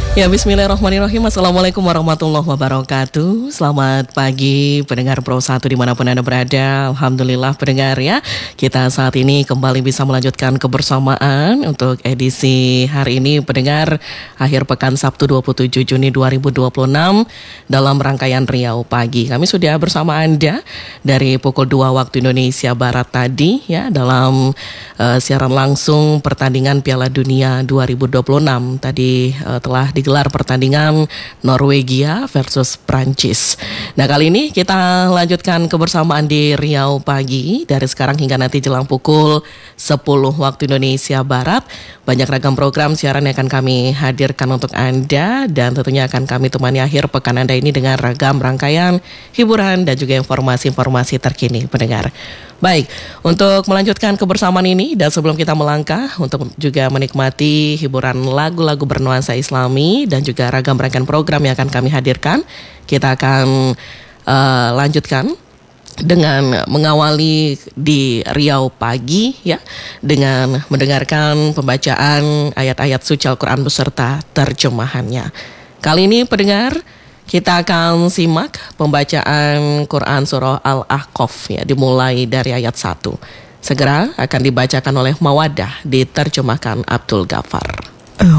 Ya, bismillahirrahmanirrahim. Assalamualaikum warahmatullahi wabarakatuh. Selamat pagi pendengar Pro 1 dimanapun Anda berada. Alhamdulillah pendengar ya, kita saat ini kembali bisa melanjutkan kebersamaan untuk edisi hari ini pendengar akhir pekan Sabtu 27 Juni 2026 dalam rangkaian Riau Pagi. Kami sudah bersama Anda dari pukul 2 waktu Indonesia Barat tadi ya, dalam siaran langsung pertandingan Piala Dunia 2026. Tadi telah digelar pertandingan Norwegia versus Prancis. Nah, kali ini kita lanjutkan kebersamaan di Riau Pagi dari sekarang hingga nanti jelang pukul 10 waktu Indonesia Barat. Banyak ragam program siaran yang akan kami hadirkan untuk Anda dan tentunya akan kami temani akhir pekan Anda ini dengan ragam rangkaian hiburan dan juga informasi-informasi terkini pendengar. Baik, untuk melanjutkan kebersamaan ini dan sebelum kita melangkah untuk juga menikmati hiburan lagu-lagu bernuansa Islami dan juga ragam rangkaian program yang akan kami hadirkan, kita akan lanjutkan dengan mengawali di Riau Pagi ya, dengan mendengarkan pembacaan ayat-ayat suci Al-Quran beserta terjemahannya. Kali ini pendengar, kita akan simak pembacaan Quran Surah Al-Ahqaf ya, dimulai dari ayat 1. Segera akan dibacakan oleh Mawadah, diterjemahkan Abdul Ghaffar.